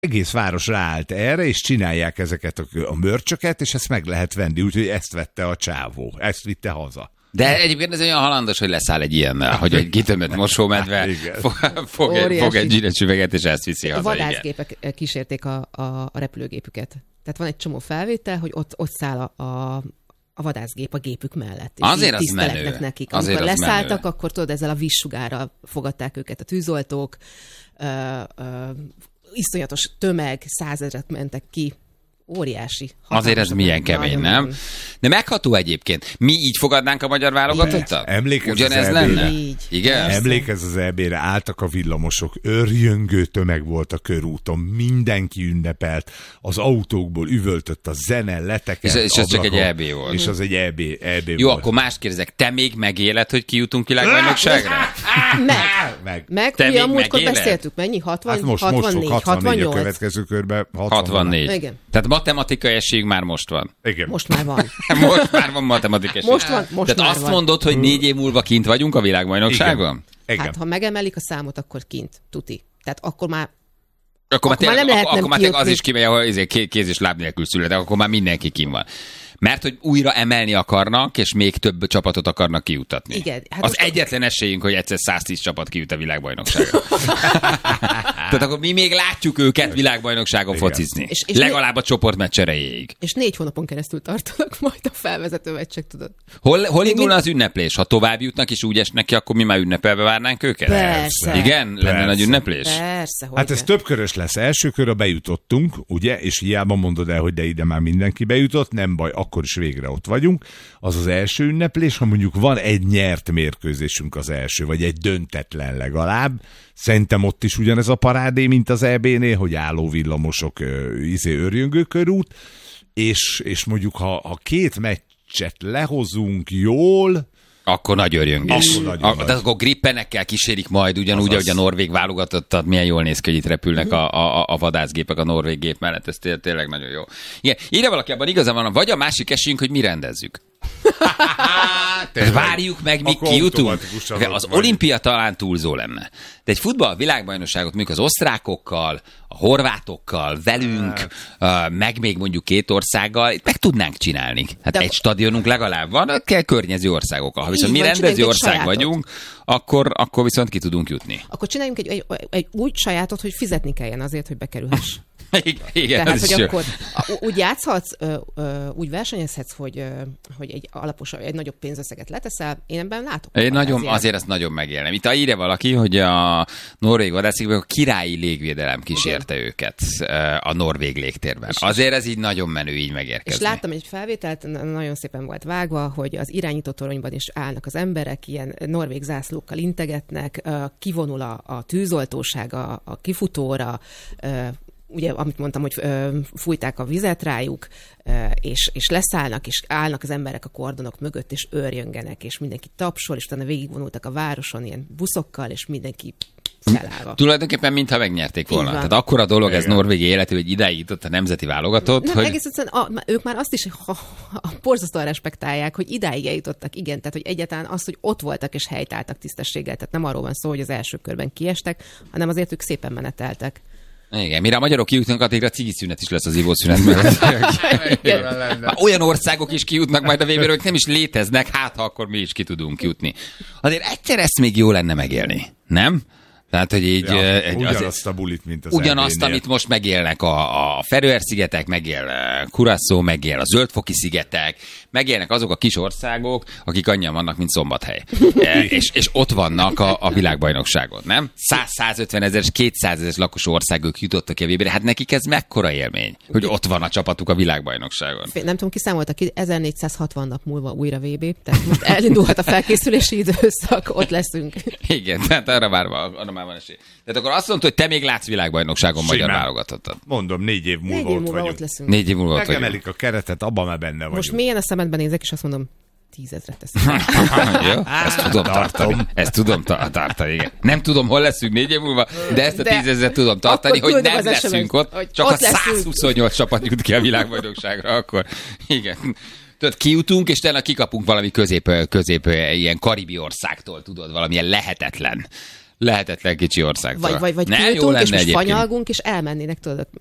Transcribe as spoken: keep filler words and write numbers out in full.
egész város ráállt erre, és csinálják ezeket a, a mörcsöket, és ezt meg lehet venni, úgyhogy ezt vette a csávó, ezt vitte haza. De egyébként ez olyan halandos, hogy leszáll egy ilyennel, hogy egy kitömött mosómedve fog, fog, egy, fog egy zsírecsüveget, és ezt viszi haza. Vadászgépek igen. kísérték a, a, a repülőgépüket. Tehát van egy csomó felvétel, hogy ott, ott száll a, a, a vadászgép a gépük mellett. És azért az menő. Nekik. Azért Amikor az leszálltak, menő. akkor tudod, ezzel a vízsugárral fogadták őket a tűzoltók, ö, ö, iszonyatos tömeg, százezret mentek ki. Óriási. Azért ez milyen kemény, nem? Nagyon. De megható egyébként. Mi így fogadnánk a magyar válogatottat? Emlékezz ugyanez az lenne? Így. Igen? Emlékezz az é bé-re, álltak a villamosok, örjöngő tömeg volt a körúton, mindenki ünnepelt, az autókból üvöltött a zene, letekert. És, és ez csak egy é bé volt. És az egy é bé, é bé Jó, volt. akkor mást kérdezek, te még megéled, hogy kijutunk világbajnokságra? Meg. Meg. Meg, Te ugye a még múltkor megéled? beszéltük, mennyi? hatvan, Hát most, hatvannégy, most fog hatvannégy a hatvannyolc. következő körben. hatvannégy. Igen. Tehát matematikai esélyünk már most van. Igen. Most már van. Most már van matematikai esély. Most van, most Tehát már azt van. mondod, hogy négy év múlva kint vagyunk a világbajnokságon? Igen. Hát, ha megemelik a számot, akkor kint. Tuti. Tehát akkor már Akkor, Akkor már, már nem tényleg, lehet akkor, nem akkor már tényleg az kijutni. is kimegy, ahol izé kéz és láb nélkül születek, akkor már mindenki kin van. Mert hogy újra emelni akarnak, és még több csapatot akarnak kijutatni. Igen, hát az most- egyetlen esélyünk, hogy egyszer száztíz csapat kijut a világbajnokságra. Tehát akkor mi még látjuk őket világbajnokságon Igen. focizni. És- és Legalább a csoportmeccs erejéig. és négy hónapon keresztül tartanak majd a felvezető meccsek, tudod. Hol, hol indulna az ünneplés? Ha tovább jutnak és úgy esnek ki, akkor mi már ünnepelve várnánk őket? Persze. Igen? Lenne Persze. nagy ünneplés? Persze, hogy Hát ez többkörös lesz. Első körre bejutottunk, ugye, és hiába mondod el, hogy de ide már mindenki bejutott, nem baj, akkor is végre ott vagyunk. Az az első ünneplés, ha mondjuk van egy nyert mérkőzésünk az első, vagy egy döntetlen legalább, szerintem ott is ugyanez a parádé, mint az é bé-nél, hogy álló villamosok, izé örjöngő körút, és, és mondjuk ha, ha két meccset lehozunk jól, Akkor nagy örjöngés. Akkor nagyon A, nagy. de akkor grippenekkel kísérik majd, ugyanúgy, Azaz. ahogy a norvég válogatottat, milyen jól néz ki, hogy itt repülnek a, a, a vadászgépek a norvég gép mellett, ez té- tényleg nagyon jó. Igen, írja valaki, abban igazán van, vagy a másik esélyünk, hogy mi rendezzük. Várjuk meg, míg Akkor kijutunk. automatikusan De ott az vagy. olimpia talán túlzó lenne. De egy futball világbajnokságot mondjuk az osztrákokkal, a horvátokkal, velünk, uh, meg még mondjuk két országgal, itt meg tudnánk csinálni. Hát De egy akkor- stadionunk legalább van, kell környező országokkal. Ha viszont Így mi van, rendező csináljunk egy ország sajátot. vagyunk, akkor, akkor viszont ki tudunk jutni. Akkor csináljunk egy, egy, egy úgy sajátot, hogy fizetni kelljen azért, hogy bekerülhess. Igen, Tehát, ez is hogy jó. akkor a- úgy játszhatsz, ö, ö, úgy versenyezhetsz, hogy, ö, hogy egy alapos, egy nagyobb pénzösszeget leteszel. Én ebben látok. Én nagyon, fantáziát. azért ezt nagyon megélem. Itt írja valaki, hogy a norvég vadászikban a királyi légvédelem kísérte őket eh, a norvég légtérben. Azért ez így nagyon menő így És megérkezni. láttam egy felvételt, na- nagyon szépen volt vágva, hogy az irányító toronyban is állnak az emberek, ilyen norvég zászlókkal integetnek, ö, kivonul a, a tűzoltóság a, a kifutóra, ö, ugye, amit mondtam, hogy ö, fújták a vizet rájuk, ö, és, és leszállnak, és állnak az emberek a kordonok mögött, és őrjöngenek, és mindenki tapsol, és utána végigvonultak a városon ilyen buszokkal, és mindenki felállva. Tulajdonképpen mintha megnyerték volna. Így van. Tehát akkora dolog ez Igen. norvég életű, hogy idáig jutott a nemzeti válogatott, Nem, hogy egész egyszerűen a, ők már azt is ha, ha, borzasztóan respektálják, hogy idáig eljutottak, igen, tehát hogy egyáltalán az, hogy ott voltak és helytáltak tisztességgel, tehát nem arról van szó, hogy az első körben kiestek, hanem azért ők szépen meneteltek. igen, mire a magyarok kijutnak, addigra cigiszünet is lesz az ivószünet mellett. Már olyan országok is kijutnak majd a vé bé-ről, hogy nem is léteznek, hát ha akkor mi is ki tudunk jutni. Azért egyszer ezt még jó lenne megélni, nem? Tehát, hogy így... Ja, eh, egy- ugyanazt azért- a bulit, mint az Ugyanazt, é bé-nél. amit most megélnek a, a Feröer-szigetek, megél Curaçao, megél a Zöldfoki-szigetek, megélnek azok a kis országok, akik annyian vannak, mint Szombathely. e, és, és ott vannak a, a világbajnokságon, nem? száz-százötven ezer és kétszázezer lakos országok jutottak ki a vé bé-re. Hát nekik ez mekkora élmény, hogy ott van a csapatuk a világbajnokságon. Nem tudom, ki számolta ki, ezernégyszázhatvan nap múlva újra vé bé, tehát most elindulhat a felkészülési időszak, ott leszünk. Igen, tehát arra már, van- arra már van esély. Tehát akkor azt mondta, hogy te még látsz világbajnokságon magyar Simán. válogatottat. Mondom, négy év múlva Négy év ott múlva vagyunk. ott leszünk. Négy év múlva ott vagyunk. Megemelik a keretet, abban már benne vagyunk. Most mélyen a szemedben nézek, és azt mondom, tízezret teszem. Jó, ezt tudom tartani. Ezt tudom ta- tartani, igen. Nem tudom, hol leszünk négy év múlva, de ezt a De tízezret tudom tartani, akkor hogy küldöm nem az es em es-t, leszünk ott, hogy csak ott a leszünk. százhuszonnyolc csapat jut ki a világbajnokságra, akkor igen. Tudod, kijutunk, és tényleg kikapunk valami közép, közép ilyen karibi országtól, tudod, valamilyen lehetetlen lehetetlen kicsi országtól. Vagy, vagy, vagy nem, kiltunk, és most egyébként. fanyalgunk, és elmennének, tudod,